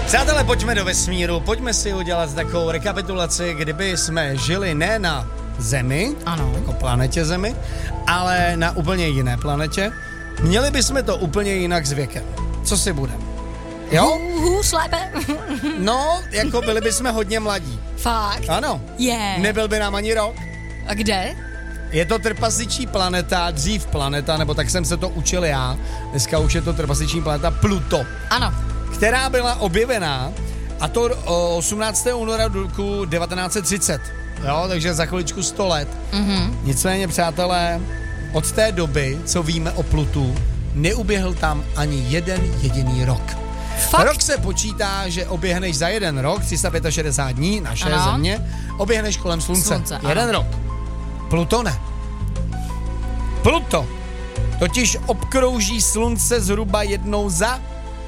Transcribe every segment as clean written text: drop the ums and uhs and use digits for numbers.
Přátelé, pojďme do vesmíru, pojďme si udělat takovou rekapitulaci, kdyby jsme žili ne na Zemi, ano, jako planetě Zemi, ale na úplně jiné planetě. Měli bychom to úplně jinak s věkem. Co si budeme? Jo? Slépe. No, jako byli bychom hodně mladí. Fakt? Ano. Nebyl by nám ani rok. A kde? Je to trpasličí planeta, dřív planeta, nebo tak jsem se to učil já. Dneska už je to trpasličí planeta Pluto. Ano. Která byla objevená, a to 18. února roku 1930. Jo, takže za chviličku 100 let. Mm-hmm. Nicméně, přátelé, od té doby, co víme o Plutu, neuběhl tam ani jeden jediný rok. Fakt? Rok se počítá, že oběhneš za jeden rok, 365 dní, naše země, oběhneš kolem Slunce. Jeden rok. Pluto ne. Pluto totiž obkrouží Slunce zhruba jednou za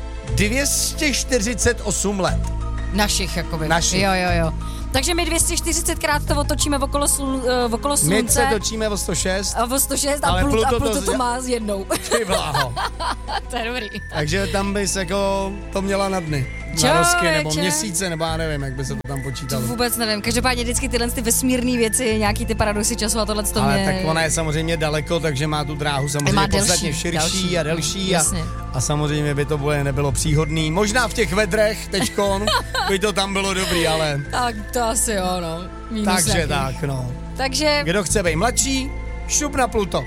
248 let. Našich, jakoby. Našich. Jo. Takže my 240krát to otočíme okolo Slunce. My se točíme o 106. A o 106 ale a Pluto to má s jednou. Ty bláho. To je dobrý. Takže tam bys jako to měla na dny. Na roky, nebo měsíce, nebo já nevím, jak by se to tam počítalo. To vůbec nevím. Každopádně vždycky tyhle ty vesmírné věci, nějaký ty paradoxy času a tohle to mě... Ale tak ona je samozřejmě daleko, takže má tu dráhu samozřejmě podstatně širší a delší. A samozřejmě by to nebylo příhodný. Možná v těch vedrech teďkon by to tam bylo dobrý, ale... Tak to asi jo, no. Takže tak, no. Takže... Kdo chce být mladší, šup na Pluto.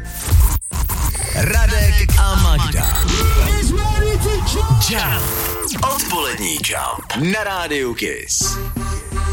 Radek a Magda. Jump. Odpolední Jump na rádiu Kiss.